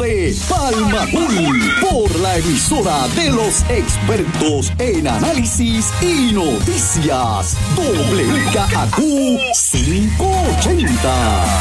de Palmatul por la emisora de los expertos en análisis y noticias. WKAQ 580.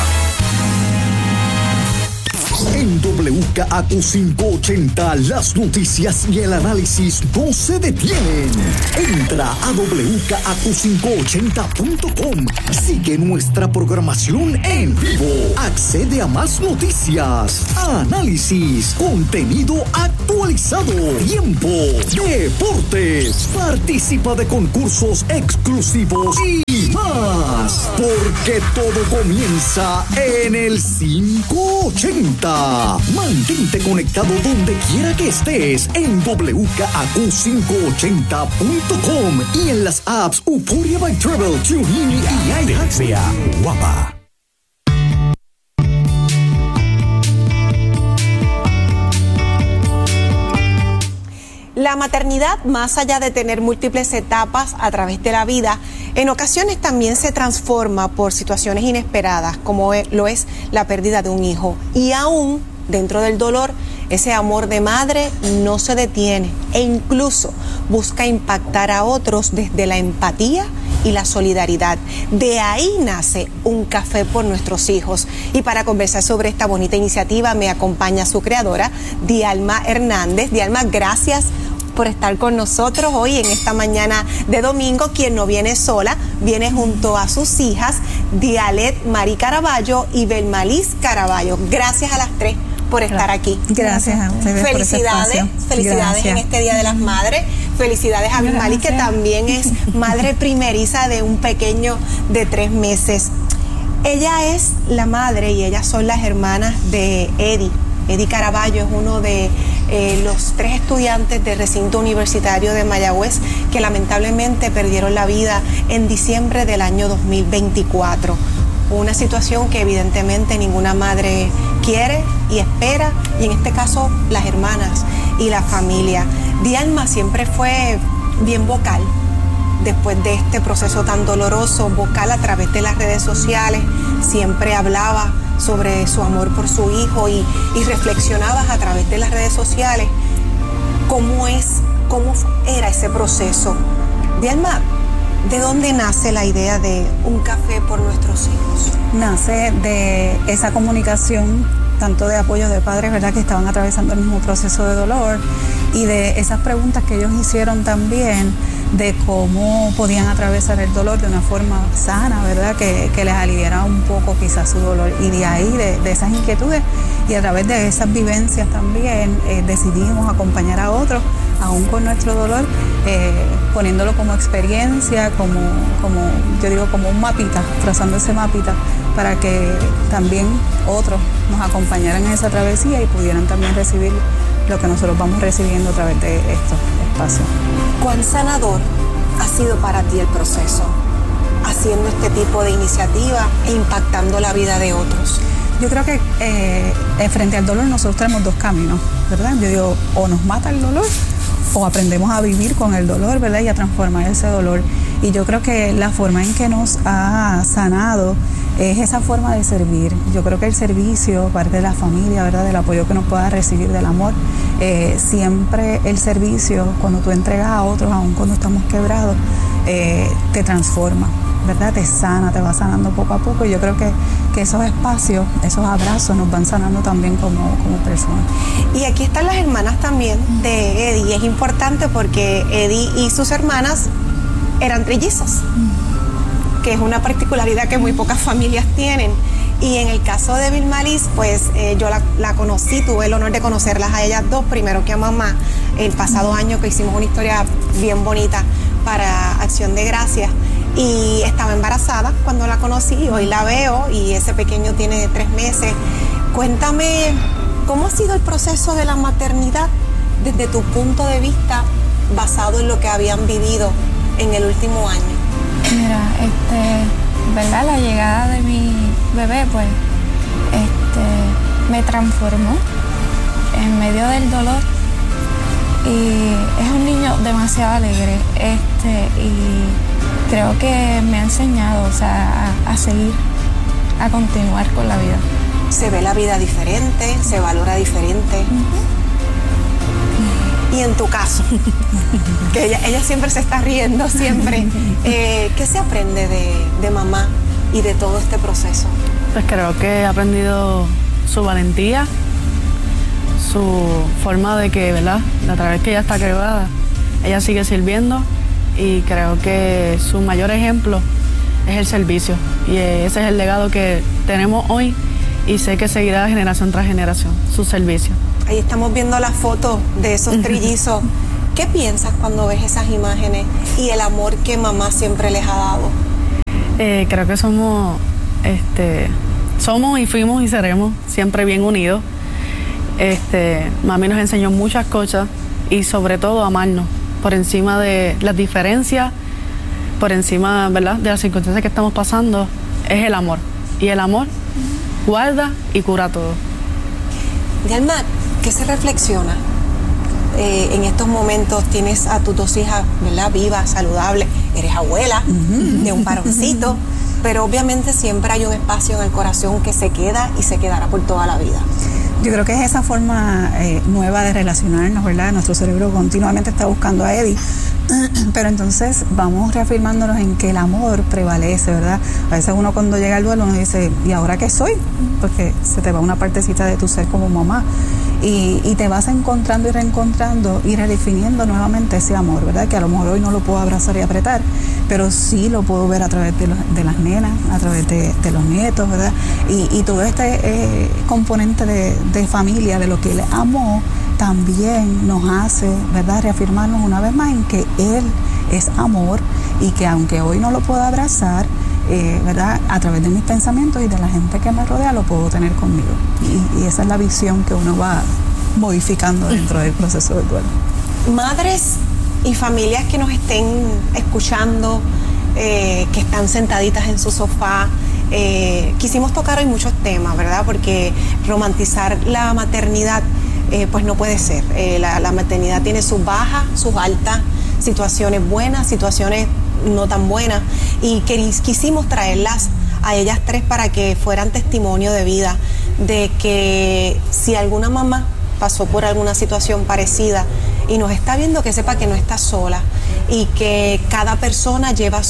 En WKAQ 580 las noticias y el análisis no se detienen. Entra a WKAQ580.com. Sigue nuestra programación en vivo. Accede a más noticias, análisis, contenido actualizado, tiempo, deportes. Participa de concursos exclusivos y más. Porque todo comienza en el 580. Mantente conectado donde quiera que estés en WKAQ580.com y en las apps Euphoria by Travel, TuneIn y iHeartRadio. Guapa. La maternidad, más allá de tener múltiples etapas a través de la vida, en ocasiones también se transforma por situaciones inesperadas, como lo es la pérdida de un hijo. Y aún dentro del dolor, ese amor de madre no se detiene e incluso busca impactar a otros desde la empatía y la solidaridad. De ahí nace Un Café por Nuestros Hijos. Y para conversar sobre esta bonita iniciativa me acompaña su creadora, Dialma Hernández. Dialma, gracias por estar con nosotros hoy en esta mañana de domingo. Quien no viene sola, viene junto a sus hijas, Dialet Mari Caraballo y Belmalis Caraballo. Gracias a las tres por estar aquí. Gracias a ustedes. Felicidades en este Día de las Madres. Felicidades a Belmalis, que también es madre primeriza de un pequeño de 3 meses. Ella es la madre y ellas son las hermanas de Eddie. Eddie Caraballo es uno de los 3 estudiantes del recinto universitario de Mayagüez que lamentablemente perdieron la vida en diciembre del año 2024. Una situación que evidentemente ninguna madre quiere y espera, y en este caso las hermanas y la familia. Dialma siempre fue bien vocal después de este proceso tan doloroso, vocal a través de las redes sociales, siempre hablaba sobre su amor por su hijo y reflexionabas a través de las redes sociales cómo era ese proceso. Dialma, ¿de dónde nace la idea de Un Café por Nuestros Hijos? Nace de esa comunicación, tanto de apoyo de padres, ¿verdad?, que estaban atravesando el mismo proceso de dolor, y de esas preguntas que ellos hicieron también de cómo podían atravesar el dolor de una forma sana, ¿verdad?, que les aliviara un poco quizás su dolor. Y de ahí, de esas inquietudes y a través de esas vivencias también decidimos acompañar a otros, aún con nuestro dolor, poniéndolo como experiencia, como yo digo, como un mapita, trazando ese mapita para que también otros nos acompañaran en esa travesía y pudieran también recibir lo que nosotros vamos recibiendo a través de estos espacios. ¿Cuán sanador ha sido para ti el proceso haciendo este tipo de iniciativa e impactando la vida de otros? Yo creo que frente al dolor nosotros tenemos 2 caminos, ¿verdad? Yo digo, o nos mata el dolor o aprendemos a vivir con el dolor, ¿verdad?, y a transformar ese dolor. Y yo creo que la forma en que nos ha sanado es esa forma de servir. Yo creo que el servicio, parte de la familia, ¿verdad?, del apoyo que nos pueda recibir, del amor, siempre el servicio, cuando tú entregas a otros, aun cuando estamos quebrados, te transforma, ¿verdad?, te sana, te va sanando poco a poco. Y yo creo que esos espacios, esos abrazos nos van sanando también como personas. Y aquí están las hermanas también de Eddie, y es importante porque Eddie y sus hermanas eran trillizos, que es una particularidad que muy pocas familias tienen. Y en el caso de Belmalis, pues yo la conocí, tuve el honor de conocerlas a ellas dos, primero que a mamá, el pasado año, que hicimos una historia bien bonita para Acción de Gracias, y estaba embarazada cuando la conocí. Hoy la veo y ese pequeño tiene 3 meses. Cuéntame, ¿cómo ha sido el proceso de la maternidad desde tu punto de vista, basado en lo que habían vivido en el último año? Mira, ¿verdad? La llegada de mi bebé, pues, me transformó en medio del dolor, y es un niño demasiado alegre, y creo que me ha enseñado, o sea, a seguir, a continuar con la vida. se ve la vida diferente, se valora diferente. Y en tu caso, que ella siempre se está riendo, siempre, ¿qué se aprende de mamá y de todo este proceso? Pues creo que he aprendido su valentía, su forma de que, ¿verdad?, a través que ella está quebrada, ella sigue sirviendo, y creo que su mayor ejemplo es el servicio, y ese es el legado que tenemos hoy, y sé que seguirá generación tras generación, su servicio. Ahí estamos viendo la foto de esos trillizos. ¿Qué piensas cuando ves esas imágenes y el amor que mamá siempre les ha dado? Creo que somos y fuimos y seremos siempre bien unidos. Mami nos enseñó muchas cosas, y sobre todo amarnos por encima de las diferencias, por encima, ¿verdad?, de las circunstancias que estamos pasando. Es el amor, y el amor guarda y cura todo. Yalma, ¿qué se reflexiona? En estos momentos tienes a tus 2 hijas, ¿verdad?, vivas, saludables, eres abuela de un varoncito, pero obviamente siempre hay un espacio en el corazón que se queda y se quedará por toda la vida. Yo creo que es esa forma nueva de relacionarnos, ¿verdad? Nuestro cerebro continuamente está buscando a Eddie, pero entonces vamos reafirmándonos en que el amor prevalece, ¿verdad? A veces uno cuando llega al duelo uno dice, ¿y ahora qué soy? Porque se te va una partecita de tu ser como mamá. Y te vas encontrando y reencontrando y redefiniendo nuevamente ese amor, ¿verdad? Que a lo mejor hoy no lo puedo abrazar y apretar, pero sí lo puedo ver a través de las nenas, a través de los nietos, ¿verdad? Y todo este componente de familia, de lo que él amó, también nos hace, ¿verdad?, reafirmarnos una vez más en que él es amor, y que aunque hoy no lo puedo abrazar, ¿verdad?, a través de mis pensamientos y de la gente que me rodea, lo puedo tener conmigo. Y esa es la visión que uno va modificando dentro del proceso del duelo. Madres y familias que nos estén escuchando, que están sentaditas en su sofá, quisimos tocar hoy muchos temas, ¿verdad?, porque romantizar la maternidad pues no puede ser. La maternidad tiene sus bajas, sus altas, situaciones buenas, situaciones no tan buenas, y quisimos traerlas a ellas 3 para que fueran testimonio de vida, de que si alguna mamá pasó por alguna situación parecida y nos está viendo, que sepa que no está sola, y que cada persona lleva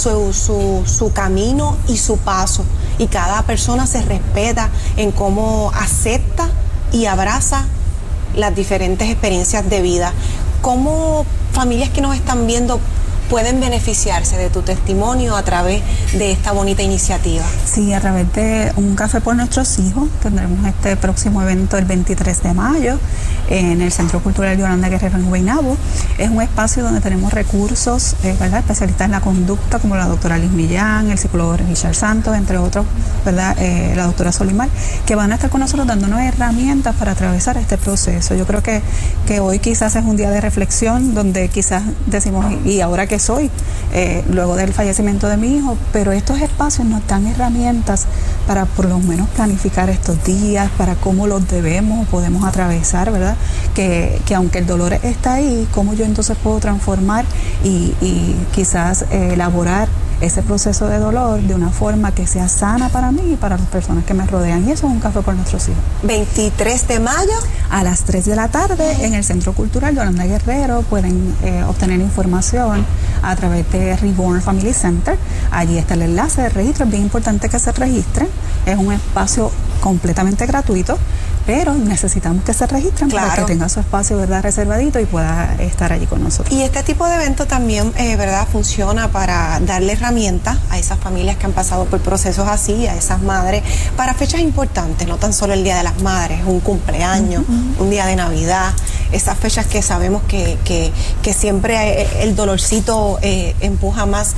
su camino y su paso, y cada persona se respeta en cómo acepta y abraza las diferentes experiencias de vida. ¿Cómo familias que nos están viendo pueden beneficiarse de tu testimonio a través de esta bonita iniciativa? Sí, a través de Un Café por Nuestros Hijos. Tendremos este próximo evento el 23 de mayo en el Centro Cultural Yolanda Guerrero en Guaynabo. Es un espacio donde tenemos recursos, ¿verdad?, especialistas en la conducta, como la doctora Liz Millán, el psicólogo Richard Santos, entre otros, ¿verdad?, la doctora Solimar, que van a estar con nosotros dándonos herramientas para atravesar este proceso. Yo creo que hoy quizás es un día de reflexión, donde quizás decimos, ¿y ahora qué soy? Luego del fallecimiento de mi hijo, pero estos espacios nos dan herramientas para por lo menos planificar estos días, para cómo los debemos o podemos atravesar, ¿verdad? Que aunque el dolor está ahí, cómo yo entonces puedo transformar y quizás elaborar ese proceso de dolor de una forma que sea sana para mí y para las personas que me rodean. Y eso es Un Café por Nuestros Hijos. 23 de mayo. A las 3 de la tarde en el Centro Cultural Yolanda Guerrero. Pueden obtener información a través de Reborn Family Center. Allí está el enlace de registro. Es bien importante que se registren. Es un espacio completamente gratuito, pero necesitamos que se registren, claro, para que tenga su espacio, ¿verdad?, reservadito y pueda estar allí con nosotros. Y este tipo de evento también, ¿verdad?, funciona para darle herramientas a esas familias que han pasado por procesos así, a esas madres, para fechas importantes, no tan solo el Día de las Madres, un cumpleaños, un día de Navidad, esas fechas que sabemos que siempre el dolorcito empuja más.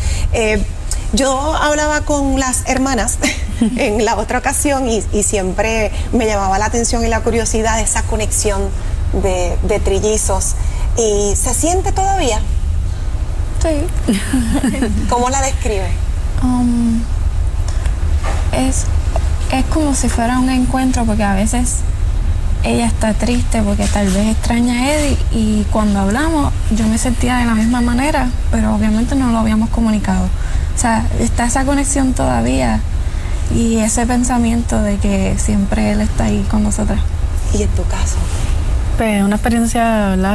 Yo hablaba con las hermanas en la otra ocasión y siempre me llamaba la atención y la curiosidad de esa conexión de trillizos. ¿Y se siente todavía? Sí. ¿Cómo la describe? Es como si fuera un encuentro, porque a veces ella está triste porque tal vez extraña a Eddie, y cuando hablamos yo me sentía de la misma manera, pero obviamente no lo habíamos comunicado. O sea, está esa conexión todavía, y ese pensamiento de que siempre Él está ahí con nosotras. ¿Y en tu caso? Pues una experiencia, ¿verdad?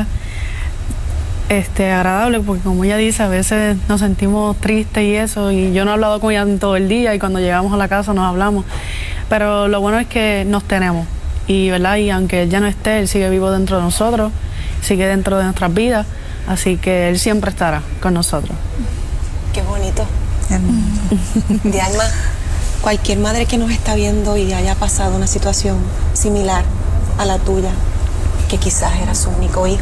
Agradable, porque como ella dice, a veces nos sentimos tristes y eso, y yo no he hablado con ella en todo el día, y cuando llegamos a la casa nos hablamos, pero lo bueno es que nos tenemos, y verdad, y aunque Él ya no esté, Él sigue vivo dentro de nosotros, sigue dentro de nuestras vidas, así que Él siempre estará con nosotros. Qué bonito. Dialma, cualquier madre que nos está viendo y haya pasado una situación similar a la tuya, que quizás era su único hijo,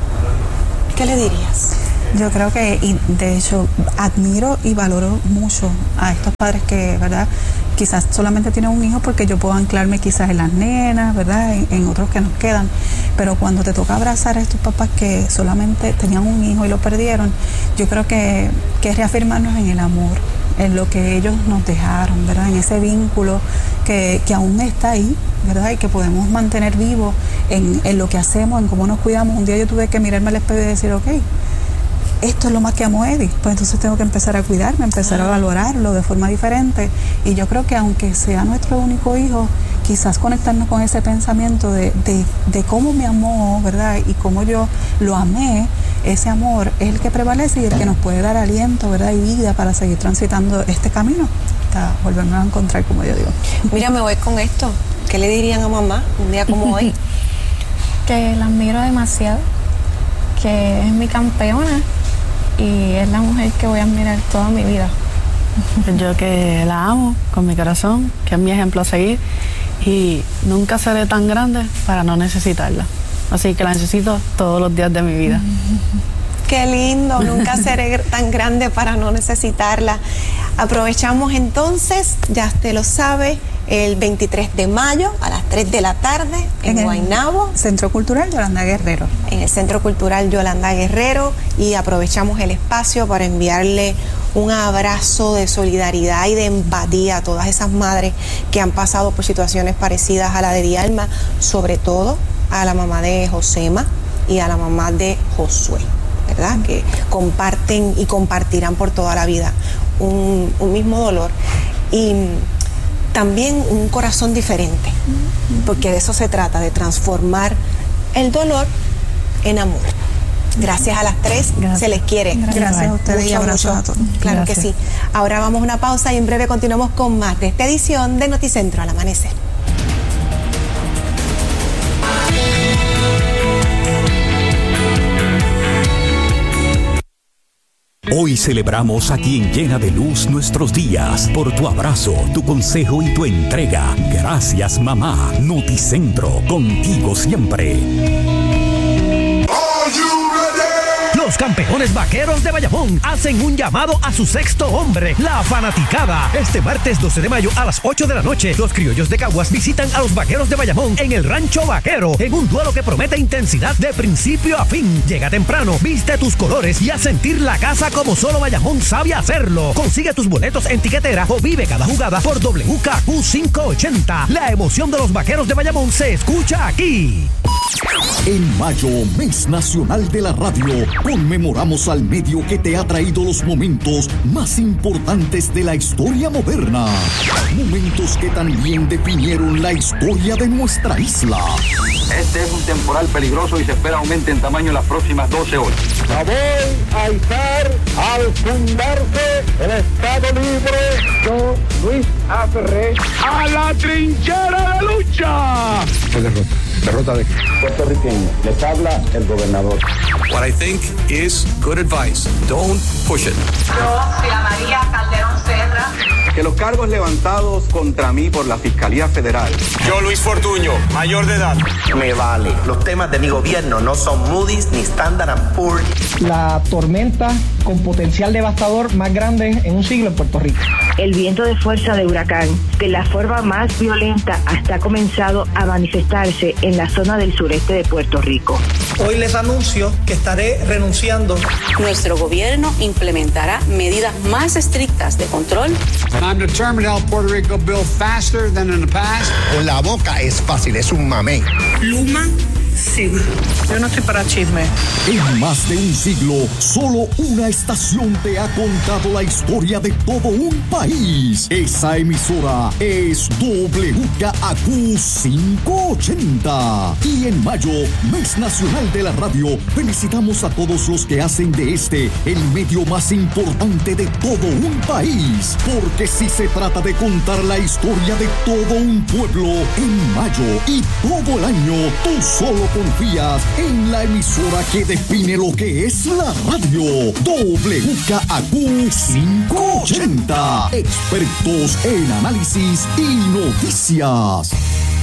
¿qué le dirías? Yo creo que, y de hecho, admiro y valoro mucho a estos padres que, ¿verdad?, quizás solamente tienen un hijo, porque yo puedo anclarme quizás en las nenas, ¿verdad?, en otros que nos quedan, pero cuando te toca abrazar a estos papás que solamente tenían un hijo y lo perdieron, yo creo que es reafirmarnos en el amor, en lo que ellos nos dejaron, ¿verdad?, en ese vínculo que aún está ahí, ¿verdad?, y que podemos mantener vivo en lo que hacemos, en cómo nos cuidamos. Un día yo tuve que mirarme al espejo y decir, ok, esto es lo más que amo a Eddie, pues entonces tengo que empezar a cuidarme, empezar a valorarlo de forma diferente, y yo creo que aunque sea nuestro único hijo, quizás conectarnos con ese pensamiento de cómo me amó, ¿verdad?, y cómo yo lo amé, ese amor es el que prevalece y el que nos puede dar aliento, ¿verdad?, y vida para seguir transitando este camino, hasta volvernos a encontrar, como yo digo. Mira, me voy con esto. ¿Qué le dirían a mamá un día como hoy? Que la admiro demasiado, que es mi campeona y es la mujer que voy a admirar toda mi vida. Yo que la amo con mi corazón, que es mi ejemplo a seguir, y nunca seré tan grande para no necesitarla. Así que la necesito todos los días de mi vida. Qué lindo, nunca seré tan grande para no necesitarla. Aprovechamos entonces, ya usted lo sabe, el 23 de mayo a las 3 de la tarde en Guaynabo. Centro Cultural Yolanda Guerrero. En el Centro Cultural Yolanda Guerrero, y aprovechamos el espacio para enviarle un abrazo de solidaridad y de empatía a todas esas madres que han pasado por situaciones parecidas a la de Dialma, sobre todo a la mamá de Josema y a la mamá de Josué, ¿verdad?, que comparten y compartirán por toda la vida un mismo dolor y también un corazón diferente, porque de eso se trata, de transformar el dolor en amor. Gracias a las tres, se les quiere. Gracias a ustedes y abrazos a todos. Claro Gracias. que sí. Ahora vamos a una pausa y en breve continuamos con más de esta edición de Noticentro al Amanecer. Hoy celebramos a quien llena de luz nuestros días por tu abrazo, tu consejo y tu entrega. Gracias, mamá. Noticentro, contigo siempre. Los campeones vaqueros de Bayamón hacen un llamado a su sexto hombre, la fanaticada. Este martes 12 de mayo a las 8 de la noche, los criollos de Caguas visitan a los vaqueros de Bayamón en el Rancho Vaquero, en un duelo que promete intensidad de principio a fin. Llega temprano, viste tus colores y a sentir la casa como solo Bayamón sabe hacerlo. Consigue tus boletos en tiquetera o vive cada jugada por WKQ 580. La emoción de los vaqueros de Bayamón se escucha aquí. En mayo, mes nacional de la radio, conmemoramos al medio que te ha traído los momentos más importantes de la historia moderna. Momentos que también definieron la historia de nuestra isla. Este es un temporal peligroso y se espera aumente en tamaño en las próximas 12 horas. La voy a izar al fundarse el Estado Libre. Yo, Luis A. Ferré, a la trinchera de lucha. ¿Qué derrota? ¿Derrota de qué? Puertorriqueño, les habla el gobernador. What I think is good advice. Don't push it. Yo, Sila María Calderón Serra. Que los cargos levantados contra mí por la Fiscalía Federal. Yo, Luis Fortuño, mayor de edad. Me vale. Los temas de mi gobierno no son Moody's ni Standard & Poor's. La tormenta con potencial devastador más grande en un siglo en Puerto Rico. El viento de fuerza de huracán, de la forma más violenta, hasta ha comenzado a manifestarse en la zona del sureste de Puerto Rico. Hoy les anuncio que estaré renunciando. Nuestro gobierno implementará medidas más estrictas de control. I'm determined to help Puerto Rico build faster than in the past. Con la boca es fácil, es un mamey. Luma Sí, yo no estoy para chisme. En más de un siglo, solo una estación te ha contado la historia de todo un país. Esa emisora es WKAQ 580. Y en mayo, Mes Nacional de la Radio, felicitamos a todos los que hacen de este el medio más importante de todo un país. Porque si se trata de contar la historia de todo un pueblo, en mayo y todo el año, tú solo confías en la emisora que define lo que es la radio. WKAQ 580. Expertos en análisis y noticias.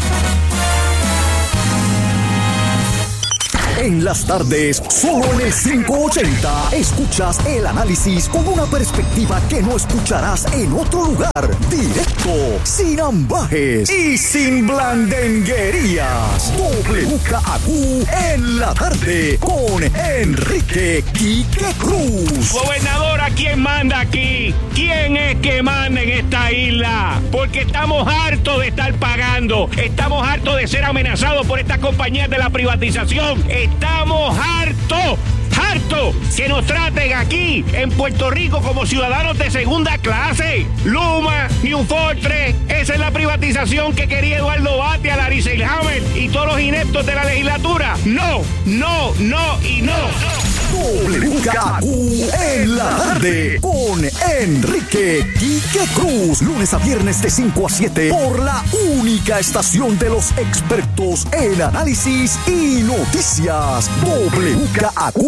En las tardes, solo en el 580, escuchas el análisis con una perspectiva que no escucharás en otro lugar. Directo, sin ambajes y sin blandenguerías. WKAQ en la tarde con Enrique Quique Cruz. Gobernadora, ¿quién manda aquí? ¿Quién es que manda en esta isla? Porque estamos hartos de estar pagando. Estamos hartos de ser amenazados por estas compañías de la privatización. Estamos hartos que nos traten aquí en Puerto Rico como ciudadanos de segunda clase. Luma, New Fortress, esa es la privatización que quería Eduardo Batia, Larry Selhammer y todos los ineptos de la legislatura. No y no. WKAQ en la tarde con Enrique Quique Cruz. Lunes a viernes de 5 a 7 por la única estación de los expertos en análisis y noticias. WKAQ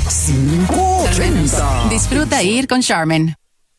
580. Disfruta ir con Charmin.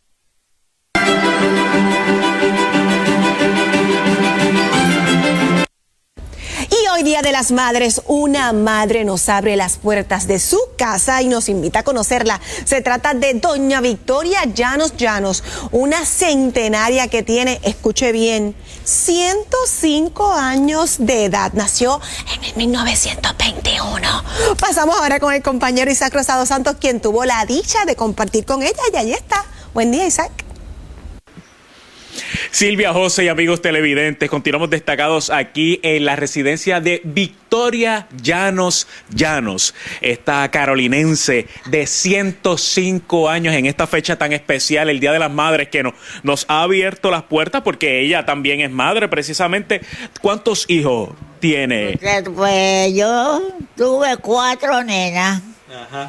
Y hoy, Día de las Madres, una madre nos abre las puertas de su casa y nos invita a conocerla. Se trata de doña Victoria Llanos, una centenaria que tiene, escuche bien, 105 años de edad. Nació en el 1921. Pasamos ahora con el compañero Isaac Rosado Santos, quien tuvo la dicha de compartir con ella, y allí está. Buen día, Isaac. Silvia, José y amigos televidentes, continuamos destacados aquí en la residencia de Victoria Llanos, esta carolinense de 105 años en esta fecha tan especial, el Día de las Madres, que nos ha abierto las puertas porque ella también es madre precisamente. ¿Cuántos hijos tiene? Pues yo tuve 4 nenas. Ajá.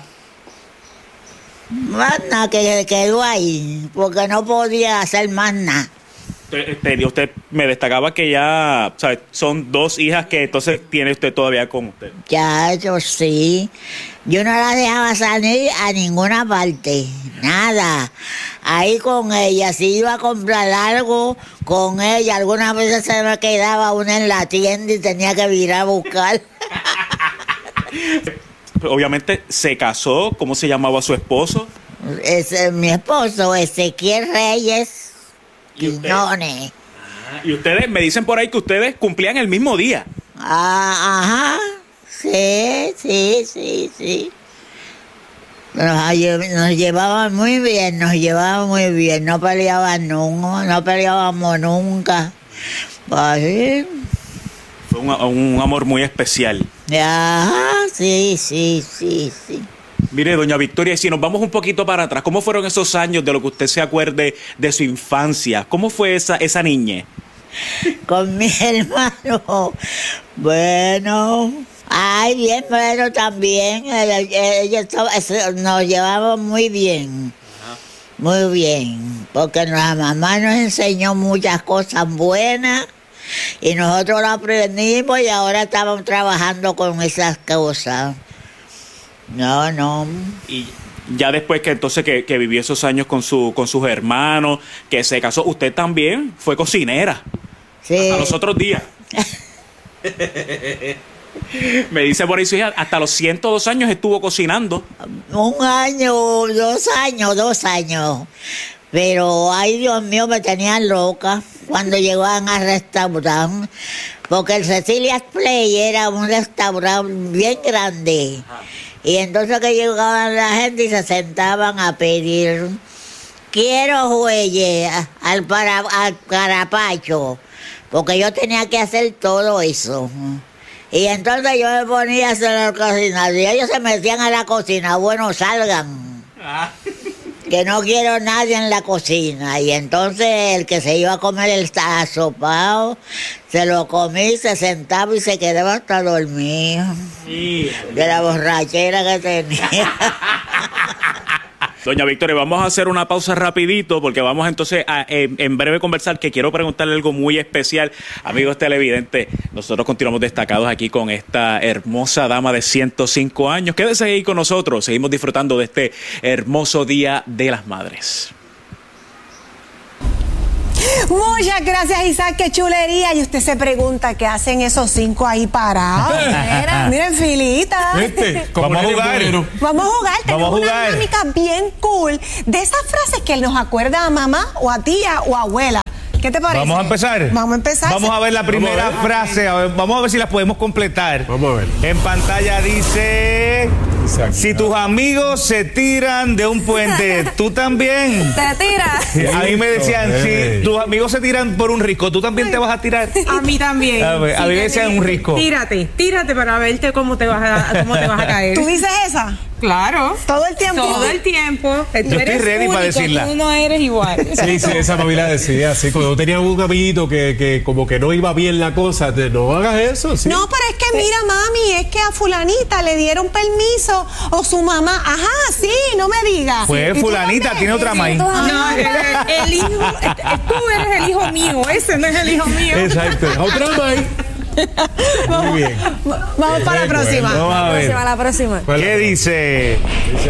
Más nada que quedó ahí, porque no podía hacer más nada. Usted me destacaba que ya, ¿sabe? Son 2 hijas que entonces tiene usted todavía con usted. Ya, eso sí. Yo no la dejaba salir a ninguna parte, nada. Ahí con ella, si iba a comprar algo con ella, algunas veces se me quedaba una en la tienda y tenía que ir a buscar. Obviamente se casó. ¿Cómo se llamaba su esposo? Mi esposo, Ezequiel Reyes Quiñones. Y ustedes me dicen por ahí que ustedes cumplían el mismo día. Ajá, sí. Nos llevaban muy bien, no peleábamos nunca. Pues, fue un amor muy especial. Ajá, sí. Mire, doña Victoria, si nos vamos un poquito para atrás, ¿cómo fueron esos años de lo que usted se acuerde de su infancia? ¿Cómo fue esa niñez? Con mi hermano, bueno, también, ellos nos llevamos muy bien. Muy bien, porque la mamá nos enseñó muchas cosas buenas y nosotros lo aprendimos y ahora estamos trabajando con esas cosas. No. Y ya después que entonces que vivió esos años con sus hermanos, que se casó, usted también fue cocinera. Sí. Hasta los otros días. Me dice por ahí su hija, hasta los 102 años estuvo cocinando. 1 año, 2 años. Pero, ay, Dios mío, me tenían loca cuando llegaban al restaurante. Porque el Cecilia's Play era un restaurante bien grande. Ajá. Y entonces que llegaban la gente y se sentaban a pedir, quiero jueyes al carapacho, porque yo tenía que hacer todo eso. Y entonces yo me ponía a hacer la cocina. Y ellos se metían a la cocina. Bueno, salgan. Que no quiero nadie en la cocina. Y entonces el que se iba a comer el asopao, se lo comí, se sentaba y se quedaba hasta dormido. Sí. De la borrachera que tenía. Doña Victoria, vamos a hacer una pausa rapidito porque vamos entonces a en breve conversar, que quiero preguntarle algo muy especial. Amigos televidentes, nosotros continuamos destacados aquí con esta hermosa dama de 105 años. Quédese ahí con nosotros, seguimos disfrutando de este hermoso Día de las Madres. Muchas gracias, Isaac, qué chulería. Y usted se pregunta qué hacen esos 5 ahí parados. Miren, filita. Vamos a jugar. Vamos a jugar. Tenemos una dinámica bien cool de esas frases que nos acuerda a mamá o a tía o a abuela. ¿Qué te parece? Vamos a empezar. Vamos a empezar. Vamos a ver la primera frase. Vamos a ver si las podemos completar. Vamos a ver. En pantalla dice: si tus amigos se tiran de un puente, ¿tú también? ¿Te tiras? A mí me decían, si tus amigos se tiran por un risco, ¿tú también te vas a tirar? A mí también. A mí me decían un risco. Tírate para verte cómo te vas a caer. ¿Tú dices esa? Claro. ¿Todo el tiempo? Todo el tiempo. Yo estoy ready para decirla. Tú no eres igual. Sí, esa mami la decía así. Cuando tenía un amiguito que como que no iba bien la cosa, no hagas eso. ¿Sí? No, pero es que mira, mami, es que a fulanita le dieron permiso o su mamá. Ajá, sí, no me digas. Pues fulanita tiene otra maíz. No, el hijo, tú eres el hijo mío, ese no es el hijo mío. Exacto. Otra maíz. Muy bien. Vamos para la próxima. Vamos a ver. La próxima. ¿Qué dice?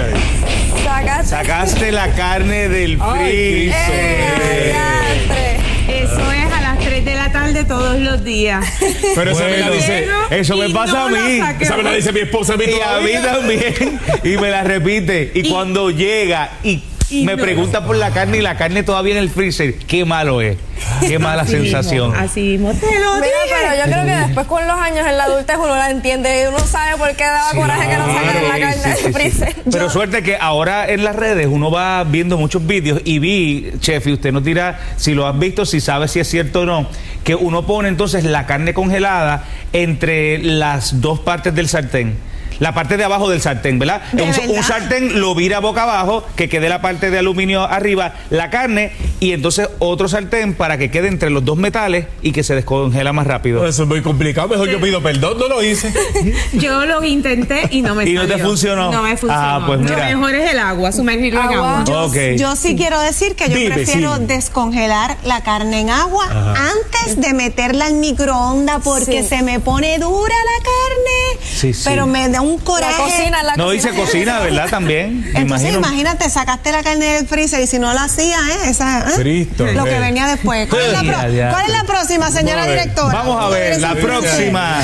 Sacaste la carne del freezer. Eso es a las 3 de la tarde todos los días. Pero eso me la dice. Eso me pasa a mí. Esa me la dice mi esposa a mí y a mí también. Y me la repite. Y cuando llega y me pregunta por la carne y la carne todavía en el freezer, qué malo es. Qué mala sensación. Así mismo te lo dije. Mira, pero yo creo que después con los años en la adultez uno la entiende y uno sabe por qué daba coraje que no sacaran la carne del freezer. Pero suerte que ahora en las redes uno va viendo muchos vídeos y vi, chef, y usted nos dirá si lo has visto, si sabe si es cierto o no, que uno pone entonces la carne congelada entre las dos partes del sartén. La parte de abajo del sartén, ¿verdad? Un sartén lo vira boca abajo, que quede la parte de aluminio arriba, la carne, y entonces otro sartén para que quede entre los dos metales y que se descongela más rápido. Eso es muy complicado, mejor yo pido perdón, no lo hice. Yo lo intenté y no me salió. ¿Y no te funcionó? No me funcionó. Ah, pues mira. Lo mejor es el agua, sumergirlo en agua. Yo sí quiero decir que yo prefiero descongelar la carne en agua antes de meterla al microondas porque se me pone dura la carne. Pero me da un coraje. No dice cocina, ¿verdad? También. Entonces imagínate, sacaste la carne del freezer y si no la hacía, lo que venía después. ¿Cuál es la próxima, señora directora? Vamos a ver, la próxima.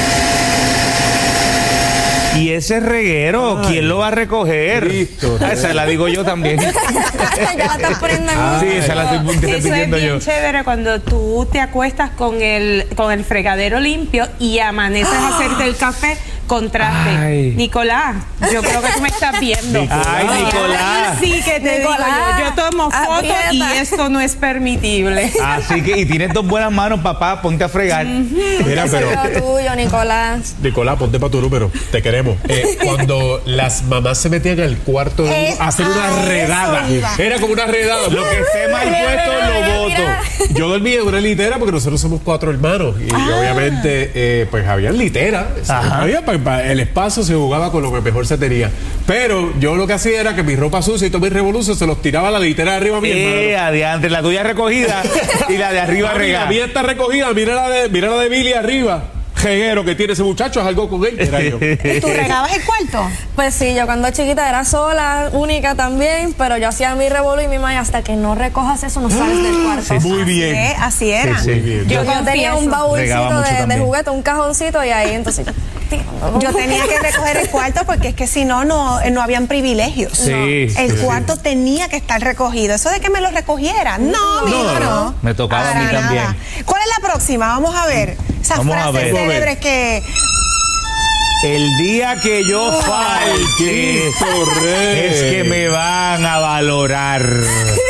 Y ese reguero, ¿quién lo va a recoger? Listo. Esa la digo yo también. Ya la estás poniendo en sí, esa la estoy repitiendo yo. Eso es bien chévere cuando tú te acuestas con el fregadero limpio y amaneces a hacerte el café con traste. Ay. Nicolás, yo creo que tú me estás viendo. Ay, Nicolás. Sí que te digo yo tomo fotos y esto no es permitible. Así que, y tienes dos buenas manos, papá, ponte a fregar. Mira, pero lo tuyo, Nicolás. Nicolás, ponte para tu número, te queremos. Cuando las mamás se metían al cuarto a hacer una redada, era como una redada. Lo que esté mal puesto lo voto. Yo dormía en una litera porque nosotros somos 4 hermanos y obviamente pues había litera. Había el espacio se jugaba con lo que mejor se tenía. Pero yo lo que hacía era que mi ropa sucia y todo mi revolución se los tiraba a la litera de arriba a mi hermano. Adiante, la tuya recogida y la de arriba regada. La mía está recogida, mira la de Billy arriba. Jeguero que tiene ese muchacho, es algo con él. Era yo. ¿Tú regabas el cuarto? Pues sí, yo cuando chiquita era sola, única también, pero yo hacía mi revolú y mi mamá, hasta que no recojas eso no sales del cuarto. Sí, muy bien. Así era. Sí, bien. Yo tenía un baúlcito de juguete, un cajoncito y ahí entonces... Yo tenía que recoger el cuarto porque es que si no, no habían privilegios. Sí, el cuarto tenía que estar recogido. Eso de que me lo recogiera. No, mi hijo no. Me tocaba a mí también. ¿Cuál es la próxima? Vamos a ver. Esas frases célebres que... El día que yo falte es que me van a valorar.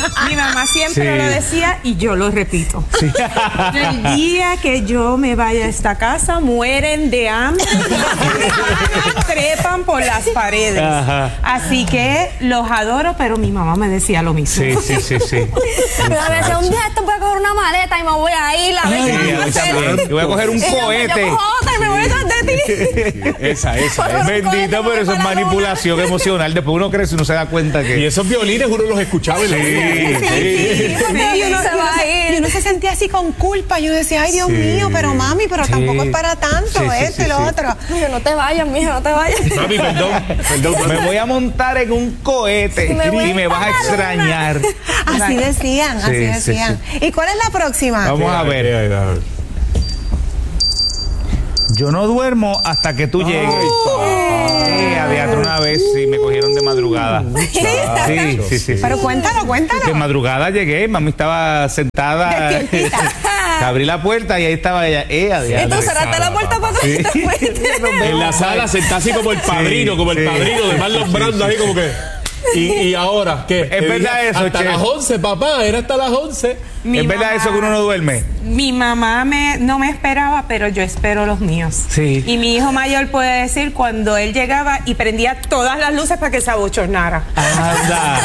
Mi mamá siempre lo decía y yo lo repito. Sí. El día que yo me vaya a esta casa, mueren de hambre, trepan por las paredes. Ajá. Así que los adoro, pero mi mamá me decía lo mismo. Sí. Pero a veces un día esto voy a coger una maleta y me voy a ir. Yo voy a coger un cohete. Y me voy detrás de ti. Esa. Bendito, pero eso es manipulación emocional. Después uno crece y uno se da cuenta que... Y esos violines uno los escuchaba en la y uno se sentía así con culpa. Yo decía, ay, Dios mío, pero mami, pero tampoco es para tanto, y lo otro. Yo, no te vayas, mija, no te vayas. Mami, perdón. Me voy a montar en un cohete y me vas a extrañar. Así decían. ¿Y cuál es la próxima? Vamos a ver. Yo no duermo hasta que tú llegues. Adiantro una vez sí me cogieron de madrugada. Sí. Pero cuéntalo. De madrugada llegué, mami estaba sentada. Abrí la puerta y ahí estaba ella. Entonces cerraste la puerta para que te fuiste. En la sala sentada así como el padrino, de Marlon Brando, ahí como que... ¿Y ahora qué? Es verdad eso, hasta las 11, papá, era hasta las 11. ¿Es verdad eso que uno no duerme? Mi mamá no me esperaba, pero yo espero los míos. Sí. Y mi hijo mayor puede decir cuando él llegaba y prendía todas las luces para que se abochornara. Anda.